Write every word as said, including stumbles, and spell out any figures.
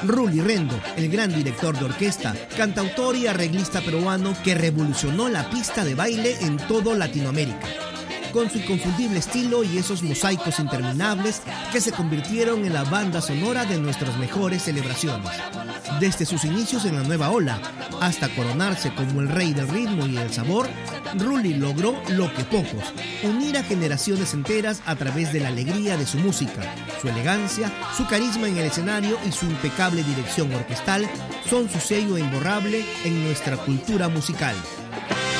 Rully Rendo, el gran director de orquesta, cantautor y arreglista peruano que revolucionó la pista de baile en todo Latinoamérica, con su inconfundible estilo y esos mosaicos interminables que se convirtieron en la banda sonora de nuestras mejores celebraciones. Desde sus inicios en la nueva ola hasta coronarse como el rey del ritmo y el sabor, Rully logró lo que pocos: unir a generaciones enteras a través de la alegría de su música. Su elegancia, su carisma en el escenario y su impecable dirección orquestal son su sello imborrable en nuestra cultura musical.